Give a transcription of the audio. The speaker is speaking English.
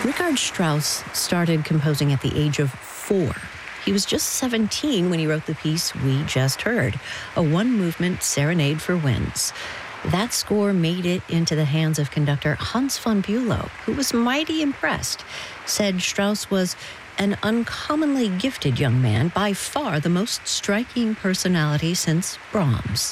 Richard Strauss started composing at the age of 4. He was just 17 when he wrote the piece we just heard, a one-movement serenade for winds. That score made it into the hands of conductor Hans von Bülow, who was mighty impressed, said Strauss was an uncommonly gifted young man, by far the most striking personality since Brahms.